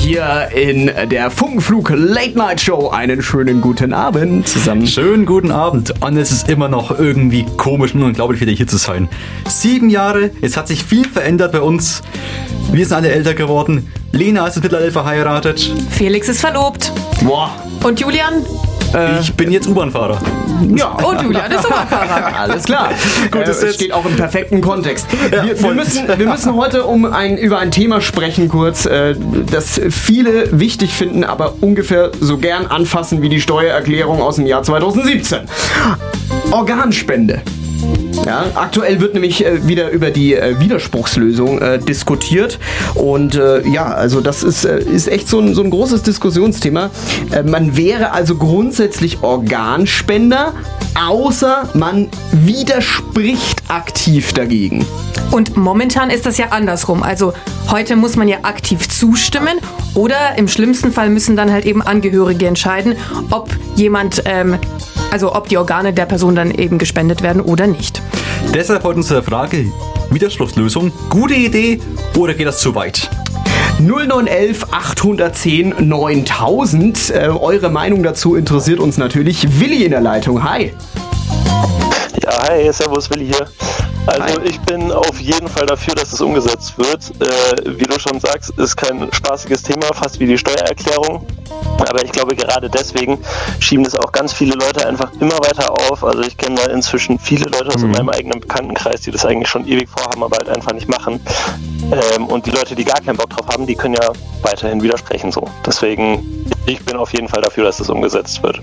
hier in der Funkenflug Late Night Show. Einen schönen guten Abend zusammen. Schönen guten Abend. Und es ist immer noch irgendwie komisch und unglaublich, wieder hier zu sein. 7 Jahre, es hat sich viel verändert bei uns. Wir sind alle älter geworden. Lena ist mittlerweile verheiratet. Felix ist verlobt. Boah. Und Julian? Ich bin jetzt U-Bahn-Fahrer. Ja. Und Julian ist U-Bahn-Fahrer. Alles klar. Gut, das steht auch im perfekten Kontext. Wir müssen heute über ein Thema sprechen kurz, das viele wichtig finden, aber ungefähr so gern anfassen wie die Steuererklärung aus dem Jahr 2017. Organspende. Ja, aktuell wird nämlich wieder über die Widerspruchslösung diskutiert und also das ist echt so ein großes Diskussionsthema. Man wäre also grundsätzlich Organspender, außer man widerspricht aktiv dagegen. Und momentan ist das ja andersrum. Also heute muss man ja aktiv zustimmen oder im schlimmsten Fall müssen dann halt eben Angehörige entscheiden, ob jemand ob die Organe der Person dann eben gespendet werden oder nicht. Deshalb heute unsere Frage, Widerspruchslösung, gute Idee oder geht das zu weit? 0911 810 9000. Eure Meinung dazu interessiert uns natürlich. Willi in der Leitung. Hi. Ja, hi, servus, Willi hier. Also ich bin auf jeden Fall dafür, dass es umgesetzt wird. Wie du schon sagst, ist kein spaßiges Thema, fast wie die Steuererklärung. Aber ich glaube, gerade deswegen schieben es auch ganz viele Leute einfach immer weiter auf. Also ich kenne da inzwischen viele Leute aus meinem eigenen Bekanntenkreis, die das eigentlich schon ewig vorhaben, aber halt einfach nicht machen. Und die Leute, die gar keinen Bock drauf haben, die können ja weiterhin widersprechen so. Deswegen, ich bin auf jeden Fall dafür, dass das umgesetzt wird.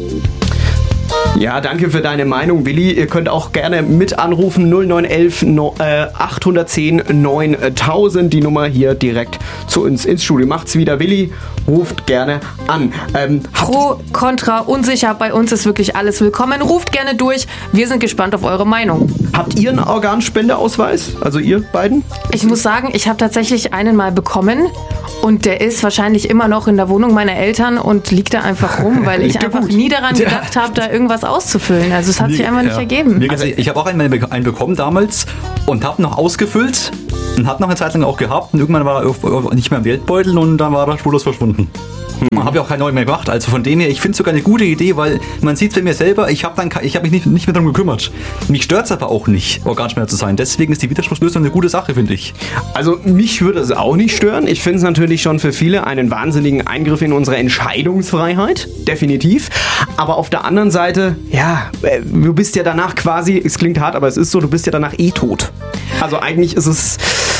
Ja, danke für deine Meinung, Willi. Ihr könnt auch gerne mit anrufen, 0911 810 9000, die Nummer hier direkt zu uns ins Studio. Macht's wieder, Willi, ruft gerne an. Pro, Contra, unsicher, bei uns ist wirklich alles willkommen. Ruft gerne durch, wir sind gespannt auf eure Meinung. Habt ihr einen Organspendeausweis? Also ihr beiden? Ich muss sagen, ich habe tatsächlich einen mal bekommen und der ist wahrscheinlich immer noch in der Wohnung meiner Eltern und liegt da einfach rum, weil ich einfach nie daran gedacht habe, da irgendwas auszufüllen. Also es hat sich einfach nicht ergeben. Also ich habe auch einen bekommen damals und habe noch ausgefüllt und habe noch eine Zeit lang auch gehabt und irgendwann war er nicht mehr im Geldbeutel und dann war er spurlos verschwunden. Habe ja auch keinen neuen mehr gemacht. Also von dem her, ich finde es sogar eine gute Idee, weil man sieht bei mir selber, ich habe mich nicht mehr darum gekümmert. Mich stört es aber auch nicht, Organspender zu sein. Deswegen ist die Widerspruchslösung eine gute Sache, finde ich. Also mich würde es auch nicht stören. Ich finde es natürlich schon für viele einen wahnsinnigen Eingriff in unsere Entscheidungsfreiheit. Definitiv. Aber auf der anderen Seite, ja, du bist ja danach quasi, es klingt hart, aber es ist so, du bist ja danach tot. Also eigentlich ist es...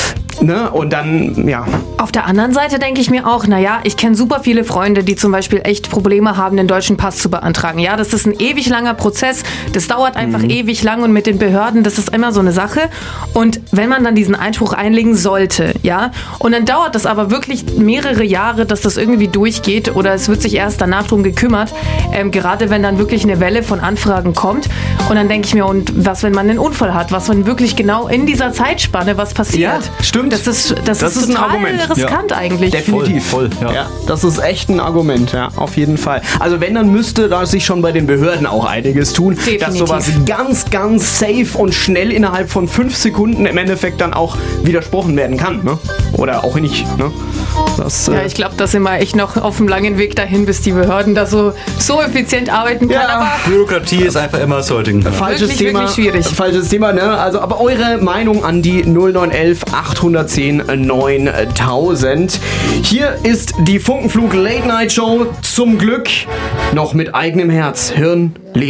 Ne? Und dann, ja. Auf der anderen Seite denke ich mir auch, naja, ich kenne super viele Freunde, die zum Beispiel echt Probleme haben, den deutschen Pass zu beantragen. Ja, das ist ein ewig langer Prozess, das dauert einfach ewig lang und mit den Behörden, das ist immer so eine Sache. Und wenn man dann diesen Einspruch einlegen sollte, ja, und dann dauert das aber wirklich mehrere Jahre, dass das irgendwie durchgeht oder es wird sich erst danach drum gekümmert, gerade wenn dann wirklich eine Welle von Anfragen kommt. Und dann denke ich mir, und was, wenn man einen Unfall hat, was, wenn wirklich genau in dieser Zeitspanne was passiert? Ja, stimmt. Das ist ein total Argument. riskant eigentlich. Definitiv. Voll, ja. Ja, das ist echt ein Argument, ja, auf jeden Fall. Also wenn, dann müsste da sich schon bei den Behörden auch einiges tun, Definitiv. dass sowas ganz, ganz safe und schnell innerhalb von 5 Sekunden im Endeffekt dann auch widersprochen werden kann, ne? Oder auch nicht, ne? Ja, ich glaube, da sind wir echt noch auf dem langen Weg dahin, bis die Behörden da so effizient arbeiten können. Ja. Aber Bürokratie ist einfach immer so ein Ding. falsches wirklich, Thema, wirklich schwierig. Falsches Thema, ne? Also, aber eure Meinung an die 0911 810 9000. Hier ist die Funkenflug Late Night Show. Zum Glück noch mit eigenem Herz, Hirn, Leben.